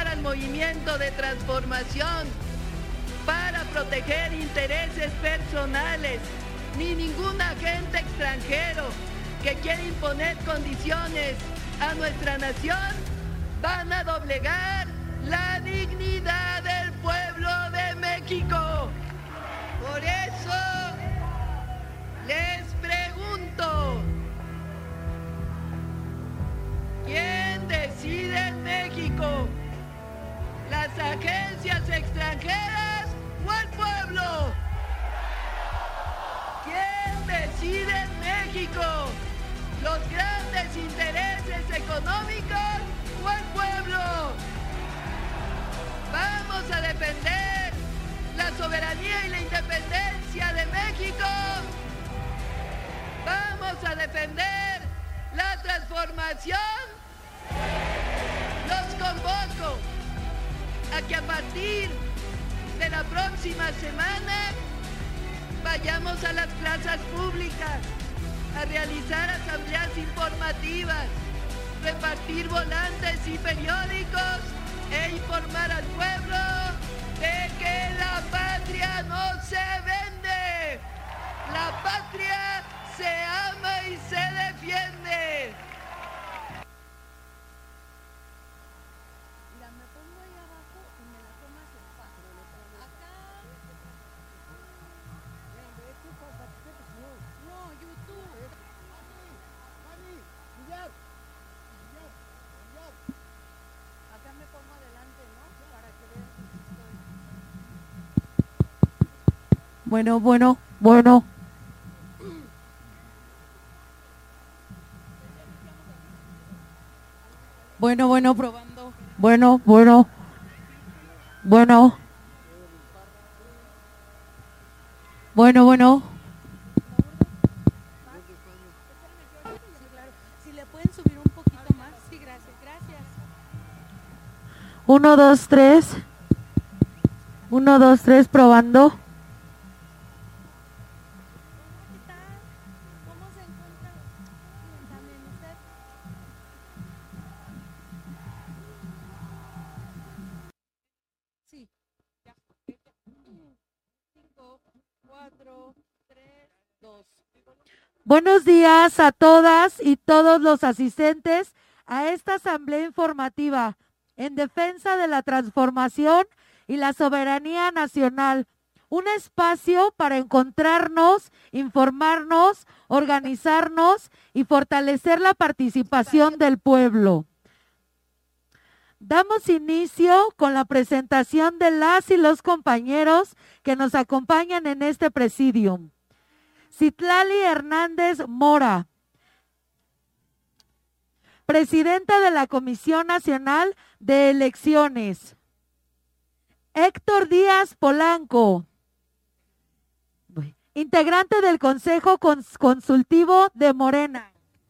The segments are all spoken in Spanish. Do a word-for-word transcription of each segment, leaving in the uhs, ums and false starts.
apoyar al movimiento de transformación para proteger intereses personales, ni ningún agente extranjero que quiera imponer condiciones a nuestra nación van a doblegar la dignidad del pueblo de México. Por eso les pregunto, ¿quién decide en México? ¿Las agencias extranjeras o el pueblo? ¿Quién decide en México? ¿Los grandes intereses económicos o el pueblo? Vamos a defender la soberanía y la independencia de México. Vamos a defender la transformación. Los convoco a que a partir de la próxima semana vayamos a las plazas públicas a realizar asambleas informativas, repartir volantes y periódicos e informar al pueblo de que la patria no se vende, la patria se ama y se defiende. Mira, me pongo ahí abajo y me la tomas en cuatro. Acá. No, YouTube. Acá me pongo adelante, ¿no? Para que vean que estoy. Bueno, bueno, bueno. Bueno, bueno, probando. Bueno, bueno. Bueno. Bueno, bueno. Si le pueden subir un poquito más. Sí, gracias, gracias. Uno, dos, tres. Uno, dos, tres, probando. ¿Cómo se encuentra también usted? Sí. Ya. Cinco, cuatro, tres, dos. Buenos días a todas y todos los asistentes a esta asamblea informativa en defensa de la transformación y la soberanía nacional. Un espacio para encontrarnos, informarnos, organizarnos y fortalecer la participación del pueblo. Damos inicio con la presentación de las y los compañeros que nos acompañan en este presidium. Citlali Hernández Mora, presidenta de la Comisión Nacional de Elecciones. Héctor Díaz Polanco, integrante del Consejo Cons- Consultivo de Morena.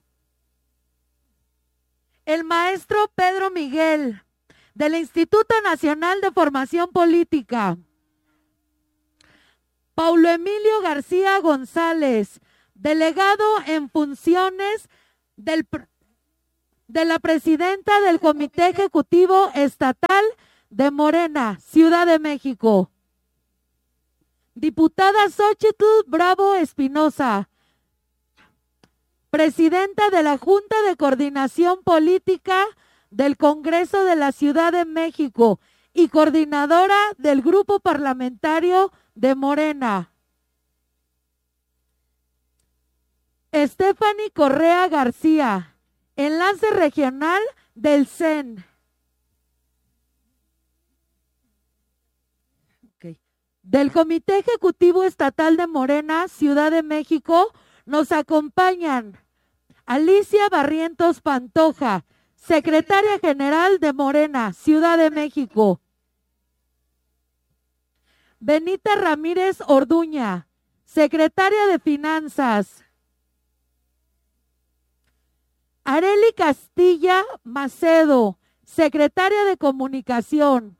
El maestro Pedro Miguel, del Instituto Nacional de Formación Política. Paulo Emilio García González, delegado en funciones del, de la presidenta del Comité Ejecutivo Estatal de Morena, Ciudad de México. Diputada Xóchitl Bravo Espinosa, presidenta de la Junta de Coordinación Política del Congreso de la Ciudad de México y coordinadora del Grupo Parlamentario de Morena. Stephanie Correa García, enlace regional del C E N. Okay. Del Comité Ejecutivo Estatal de Morena, Ciudad de México, nos acompañan Alicia Barrientos Pantoja, secretaria general de Morena, Ciudad de México. Benita Ramírez Orduña, secretaria de Finanzas. Areli Castilla Macedo, secretaria de Comunicación.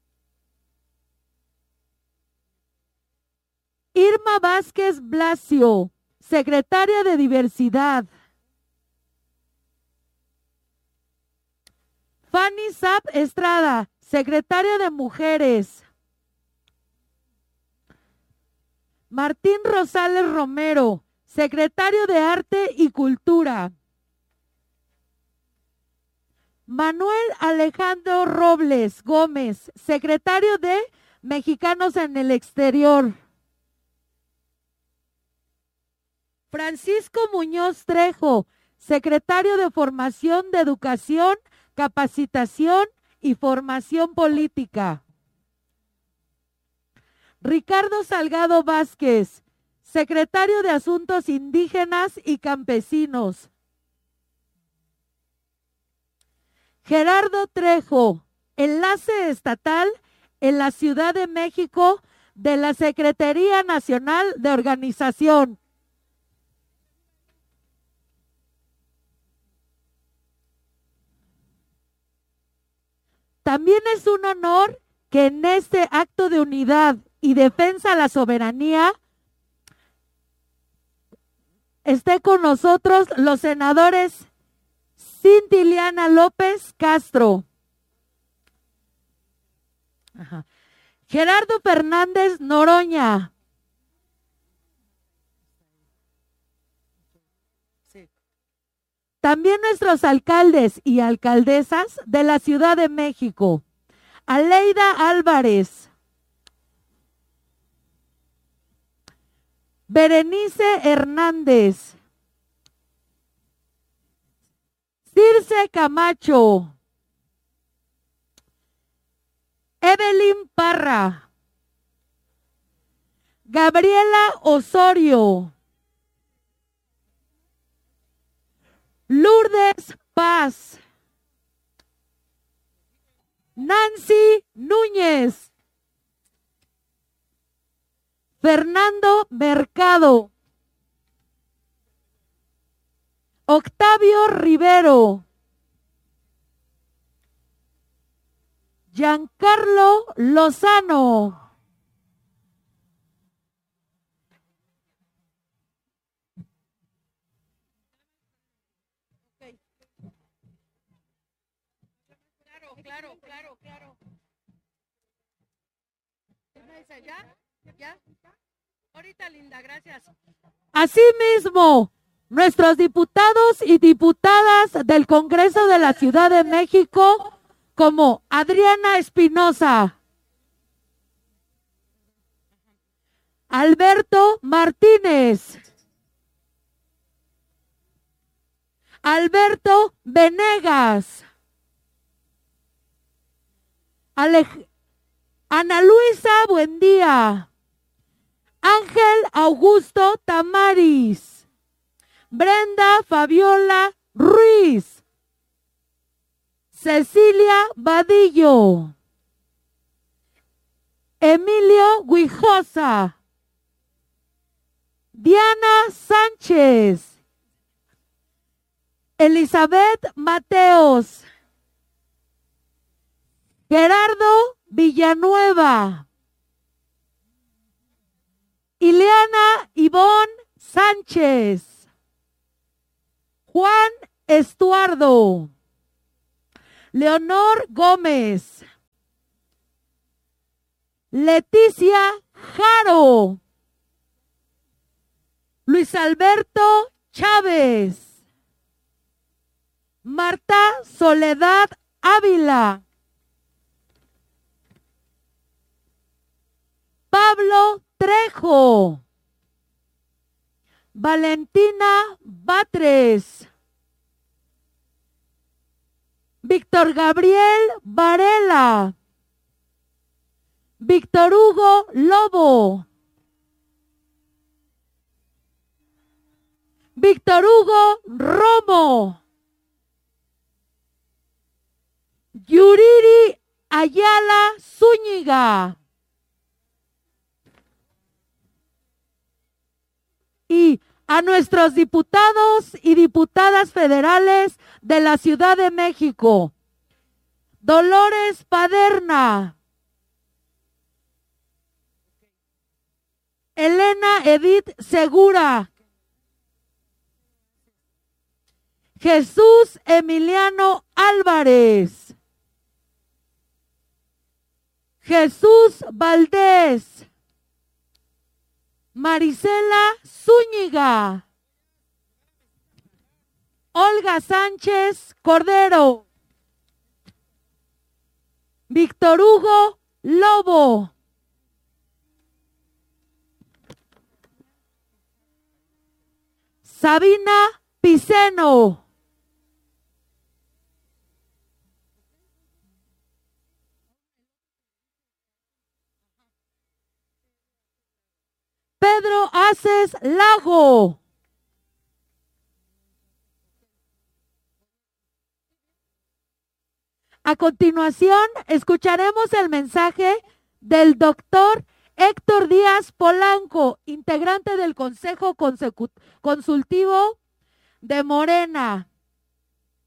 Irma Vázquez Blasio, secretaria de Diversidad. Fanny Sapp Estrada, secretaria de Mujeres. Martín Rosales Romero, secretario de Arte y Cultura. Manuel Alejandro Robles Gómez, secretario de Mexicanos en el Exterior. Francisco Muñoz Trejo, secretario de Formación de Educación, Capacitación y Formación Política. Ricardo Salgado Vázquez, secretario de Asuntos Indígenas y Campesinos. Gerardo Trejo, enlace estatal en la Ciudad de México de la Secretaría Nacional de Organización. También es un honor que en este acto de unidad y defensa a la soberanía esté con nosotros los senadores Cintiliana López Castro, Ajá. Gerardo Fernández Noroña, sí. También nuestros alcaldes y alcaldesas de la Ciudad de México, Aleida Álvarez, Berenice Hernández, Circe Camacho, Evelyn Parra, Gabriela Osorio, Lourdes Paz, Nancy Núñez, Fernando Mercado, Octavio Rivero, Giancarlo Lozano, claro, claro, claro, claro. ¿Ya? ¿Ya? Ahorita, linda, gracias. Asimismo, nuestros diputados y diputadas del Congreso de la Ciudad de México, como Adriana Espinosa, Alberto Martínez, Alberto Venegas, Alej Ana Luisa Buendía, Ángel Augusto Tamaris, Brenda Fabiola Ruiz, Cecilia Vadillo, Emilio Guijosa, Diana Sánchez, Elizabeth Mateos, Gerardo Villanueva, Ileana Ivonne Sánchez, Juan Estuardo, Leonor Gómez, Leticia Jaro, Luis Alberto Chávez, Marta Soledad Ávila, Pablo Trejo, Valentina Batres, Víctor Gabriel Varela, Víctor Hugo Lobo, Víctor Hugo Romo, Yuriri Ayala Zúñiga, y a nuestros diputados y diputadas federales de la Ciudad de México, Dolores Paderna, Elena Edith Segura, Jesús Emiliano Álvarez, Jesús Valdés, Marisela Zúñiga, Olga Sánchez Cordero, Víctor Hugo Lobo, Sabina Piceno, Pedro Aces Lago, a continuación escucharemos el mensaje del doctor Héctor Díaz Polanco, integrante del Consejo Consultivo de Morena.